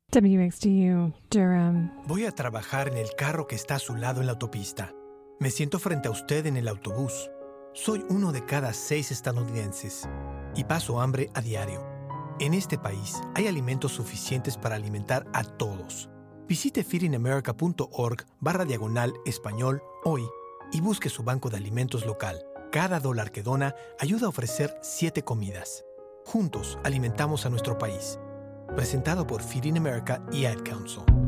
WXDU, Durham. Voy a trabajar en el carro que está a su lado en la autopista. Me siento frente a usted en el autobús. Soy uno de cada 6 estadounidenses y paso hambre a diario. En este país hay alimentos suficientes para alimentar a todos. Visite feedingamerica.org/español hoy y busque su banco de alimentos local. Cada dólar que dona ayuda a ofrecer 7 comidas. Juntos alimentamos a nuestro país. Presentado por Feeding America y Ad Council.